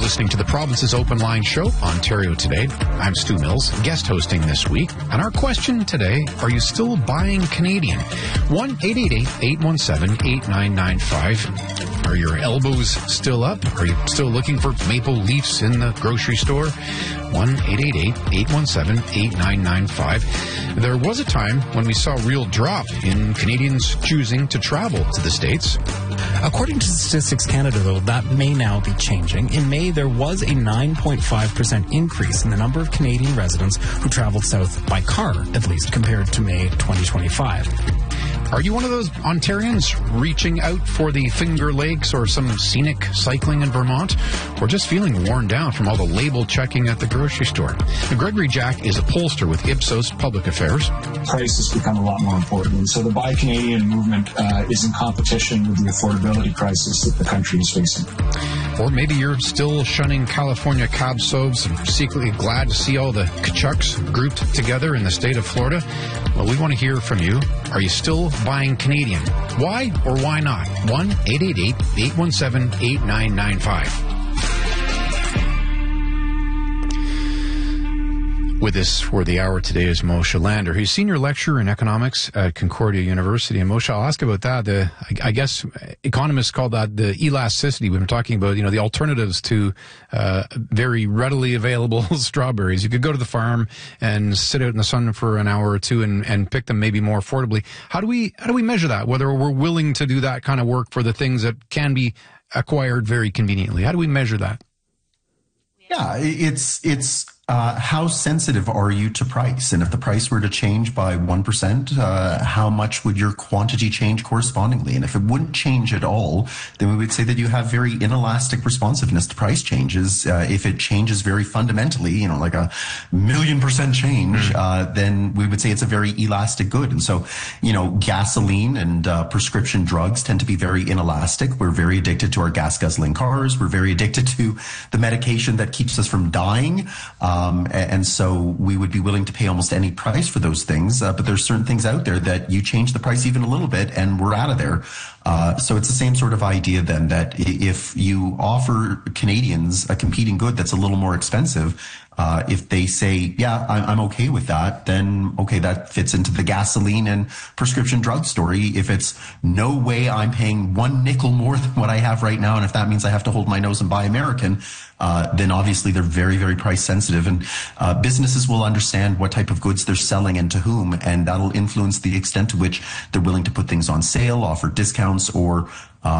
listening to the Province's Open Line Show, Ontario Today. I'm Stu Mills, guest hosting this week. And our question today, are you still buying Canadian? 1-888-817-8995. Are your elbows still up? Are you still looking for maple leafs in the grocery store? 1-888-817-8995. There was a time when we saw a real drop in Canadians choosing to travel to the States. According to Statistics Canada, though, that may now be changing. In May, there was a 9.5% increase in the number of Canadian residents who traveled south by car, at least, compared to May 2025. Are you one of those Ontarians reaching out for the Finger Lakes or some scenic cycling in Vermont? Or just feeling worn down from all the label checking at the grocery store? Now, Gregory Jack is a pollster with Ipsos Public Affairs. Price has become a lot more important. And so the Buy Canadian movement is in competition with the affordability crisis that the country is facing. Or maybe you're still shunning California cab sobs and secretly glad to see all the Kachucks grouped together in the state of Florida. Well, we want to hear from you. Are you still buying Canadian? Why or why not? 1-888-817-8995. With us for the hour today is Moshe Lander. He's senior lecturer in economics at Concordia University. And Moshe, I'll ask about that. I guess economists call that the elasticity. We've been talking about, the alternatives to very readily available strawberries. You could go to the farm and sit out in the sun for an hour or two and pick them maybe more affordably. How do we measure that? Whether we're willing to do that kind of work for the things that can be acquired very conveniently. How do we measure that? Yeah, it's how sensitive are you to price? And if the price were to change by 1%, how much would your quantity change correspondingly? And if it wouldn't change at all, then we would say that you have very inelastic responsiveness to price changes. If it changes very fundamentally, like 1,000,000% change, then we would say it's a very elastic good. And so, gasoline and prescription drugs tend to be very inelastic. We're very addicted to our gas-guzzling cars. We're very addicted to the medication that keeps us from dying. And so we would be willing to pay almost any price for those things. But there's certain things out there that you change the price even a little bit and we're out of there. So it's the same sort of idea then that if you offer Canadians a competing good that's a little more expensive, if they say, yeah, I'm okay with that, then okay, that fits into the gasoline and prescription drug story. If it's no way I'm paying 1 nickel more than what I have right now, and if that means I have to hold my nose and buy American, then obviously they're very, very price sensitive. And businesses will understand what type of goods they're selling and to whom, and that'll influence the extent to which they're willing to put things on sale, offer discounts, or